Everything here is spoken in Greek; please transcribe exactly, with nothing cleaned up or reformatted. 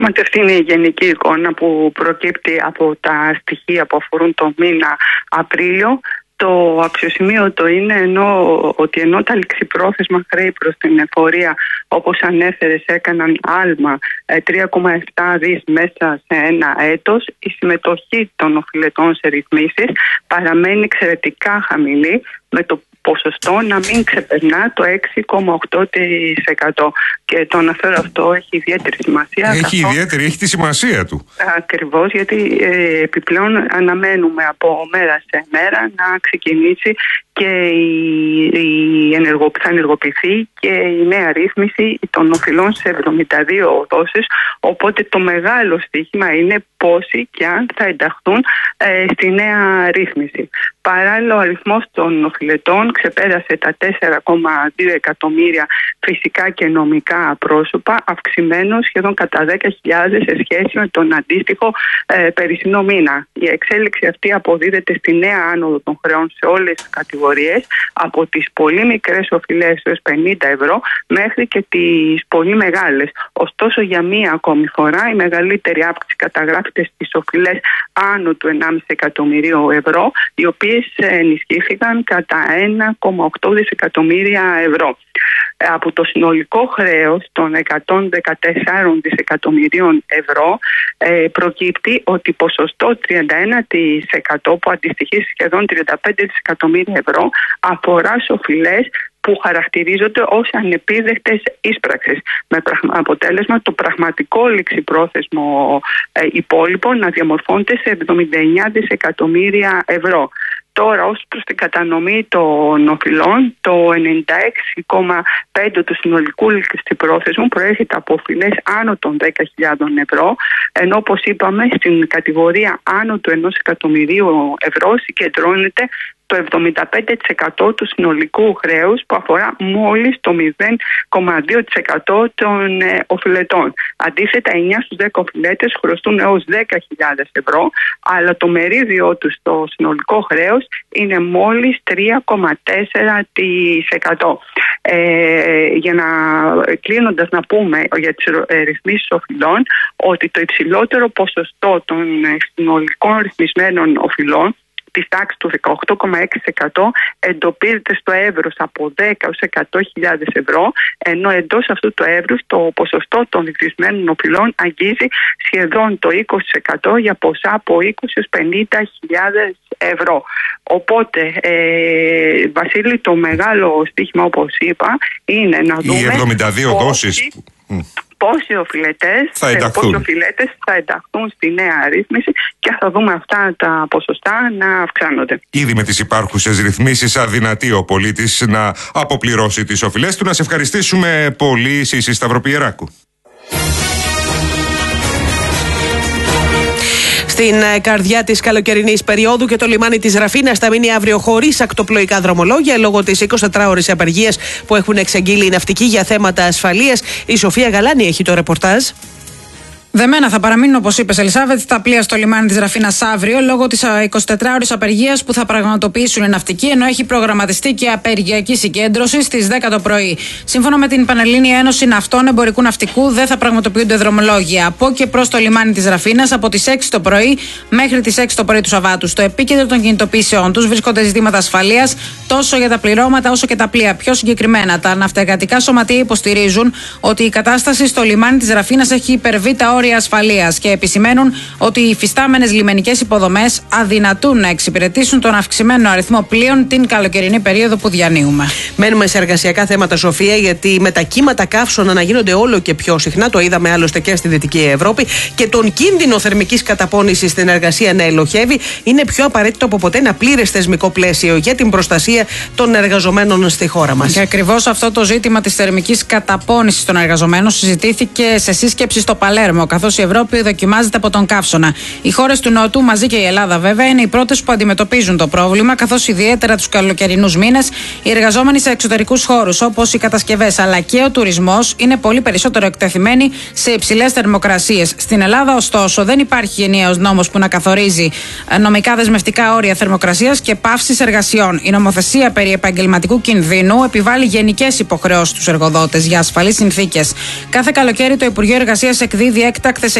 Αυτή είναι η γενική εικόνα που προκύπτει από τα στοιχεία που αφορούν το μήνα Απρίλιο. Το αξιοσημείωτο είναι ενώ, ότι ενώ τα ληξιπρόθεσμα χρέη προς την εφορία, όπως ανέφερες, έκαναν άλμα τρία κόμμα επτά δις μέσα σε ένα έτος, η συμμετοχή των οφειλετών σε ρυθμίσεις παραμένει εξαιρετικά χαμηλή, με το ποσοστό να μην ξεπερνά το έξι κόμμα οκτώ τοις εκατό. Και το αναφέρω αυτό έχει ιδιαίτερη σημασία. Έχει καθώς... ιδιαίτερη, έχει τη σημασία του. Ακριβώς, γιατί ε, επιπλέον αναμένουμε από μέρα σε μέρα να ξεκινήσει και η, η ενεργο, θα ενεργοποιηθεί και η νέα ρύθμιση των οφειλών σε εβδομήντα δύο δόσεις. Οπότε το μεγάλο στοίχημα είναι πόσοι και αν θα ενταχθούν ε, στη νέα ρύθμιση. Παράλληλα, ο αριθμός των οφειλετών ξεπέρασε τα τέσσερα κόμμα δύο εκατομμύρια φυσικά και νομικά πρόσωπα, αυξημένο σχεδόν κατά δέκα χιλιάδες σε σχέση με τον αντίστοιχο ε, περσινό μήνα. Η εξέλιξη αυτή αποδίδεται στη νέα άνοδο των χρεών σε όλες τις κατηγορίες, από τις πολύ μικρές οφειλές έως πενήντα ευρώ μέχρι και τις πολύ μεγάλες. Ωστόσο, για μία ακόμη φορά η μεγαλύτερη αύξηση καταγράφεται στις οφειλές άνω του ενάμιση εκατομμυρίου ευρώ, οι οποίες ενισχύθηκαν κατά ένα κόμμα οκτώ δισεκατομμύρια ευρώ. Από το συνολικό χρέος των εκατόν δεκατέσσερα δισεκατομμυρίων ευρώ ε, προκύπτει ότι ποσοστό τριάντα ένα τοις εκατό, που αντιστοιχεί σχεδόν τριάντα πέντε δισεκατομμύρια ευρώ, αφορά σε οφειλές που χαρακτηρίζονται ως ανεπίδεκτες ίσπραξες, με αποτέλεσμα το πραγματικό ληξιπρόθεσμο ε, υπόλοιπο να διαμορφώνεται σε εβδομήντα εννέα δισεκατομμύρια ευρώ. Τώρα, ως προς την κατανομή των οφειλών, το ενενήντα έξι κόμμα πέντε τοις εκατό του συνολικού ληξιπρόθεσμου προέρχεται από οφειλές άνω των δέκα χιλιάδες ευρώ, ενώ, όπως είπαμε, στην κατηγορία άνω του ενός εκατομμυρίου ευρώ συγκεντρώνεται το εβδομήντα πέντε τοις εκατό του συνολικού χρέους, που αφορά μόλις το μηδέν κόμμα δύο τοις εκατό των ε, οφειλετών. Αντίθετα, εννιά στους δέκα οφειλέτες χρωστούν έως δέκα χιλιάδες ευρώ, αλλά το μερίδιό τους στο συνολικό χρέος είναι μόλις τρία κόμμα τέσσερα τοις εκατό. Ε, για να κλείνοντας να πούμε για τις ε, ρυθμίσεις οφειλών, ότι το υψηλότερο ποσοστό των ε, συνολικών ρυθμισμένων οφειλών της τάξης του δεκαοκτώ κόμμα έξι τοις εκατό εντοπίζεται στο εύρος από δέκα έως εκατό χιλιάδες ευρώ, ενώ εντός αυτού του εύρους το ποσοστό των ρυθμισμένων οφειλών αγγίζει σχεδόν το είκοσι τοις εκατό για ποσά από είκοσι έως πενήντα χιλιάδες ευρώ. Οπότε, ε, Βασίλη, το μεγάλο στοίχημα, όπως είπα, είναι να δούμε οι εβδομήντα δύο δόσεις. Πόσοι οφειλετές θα ενταχθούν. θα ενταχθούν στη νέα ρύθμιση, και θα δούμε αυτά τα ποσοστά να αυξάνονται. Ήδη με τις υπάρχουσες ρυθμίσεις αδυνατεί ο πολίτης να αποπληρώσει τις οφειλές του. Να σε ευχαριστήσουμε πολύ, Σύση Σταυροπιεράκου. Στην καρδιά της καλοκαιρινής περίοδου και το λιμάνι της Ραφίνας θα μείνει αύριο χωρίς ακτοπλοϊκά δρομολόγια λόγω της εικοσιτετράωρης απεργίας που έχουν εξαγγείλει οι ναυτικοί για θέματα ασφαλείας. Η Σοφία Γαλάνη έχει το ρεπορτάζ. Δεμένα θα παραμείνουν, όπως είπες, Ελισάβετ, τα πλοία στο λιμάνι της Ραφίνας αύριο λόγω της εικοσιτετράωρης απεργίας που θα πραγματοποιήσουν οι ναυτικοί, ενώ έχει προγραμματιστεί και απεργιακή συγκέντρωση στις δέκα το πρωί. Σύμφωνα με την Πανελλήνια Ένωση Ναυτών Εμπορικού Ναυτικού, δεν θα πραγματοποιούνται δρομολόγια από και προς το λιμάνι της Ραφίνας από τις έξι το πρωί μέχρι τις έξι το πρωί του Σαββάτου. Στο επίκεντρο των κινητοποιήσεών τους βρίσκονται ζητήματα ασφαλείας τόσο για τα πληρώματα όσο και τα πλοία. Πιο συγκεκριμένα, τα ναυτεργατικά σωματεία υποστηρίζουν ότι η κατάσταση στο λιμάνι της Ραφίνας έχει υπερβεί τα όρια ασφαλείας και επισημαίνουν ότι οι υφιστάμενες λιμενικές υποδομές αδυνατούν να εξυπηρετήσουν τον αυξημένο αριθμό πλοίων την καλοκαιρινή περίοδο που διανύουμε. Μένουμε σε εργασιακά θέματα, Σοφία, γιατί με τα κύματα καύσωνα να γίνονται όλο και πιο συχνά, το είδαμε άλλωστε και στη Δυτική Ευρώπη, και τον κίνδυνο θερμικής καταπώνησης στην εργασία να ελοχεύει, είναι πιο απαραίτητο από ποτέ ένα πλήρες θεσμικό πλαίσιο για την προστασία των εργαζομένων στη χώρα μας. Και ακριβώς αυτό το ζήτημα της θερμικής καταπώνησης των εργαζομένων συζητήθηκε σε σύσκεψη στο Παλέρμο, καθώς η Ευρώπη δοκιμάζεται από τον καύσωνα. Οι χώρες του Νότου, μαζί και η Ελλάδα βέβαια, είναι οι πρώτες που αντιμετωπίζουν το πρόβλημα, καθώς ιδιαίτερα τους καλοκαιρινούς μήνες οι εργαζόμενοι σε εξωτερικούς χώρους, όπως οι κατασκευές αλλά και ο τουρισμός, είναι πολύ περισσότερο εκτεθειμένοι σε υψηλές θερμοκρασίες. Στην Ελλάδα, ωστόσο, δεν υπάρχει ενιαίος νόμος που να καθορίζει νομικά δεσμευτικά όρια θερμοκρασίας και πάυσης εργασιών. Η νομοθεσία περί επαγγελματικού κινδύνου επιβάλλει γενικές υποχρεώσεις στους εργοδότες για ασφαλείς συνθήκες. Κάθε καλοκαίρι το Υπουργείο Εργασίας εκδίδει έκτακτες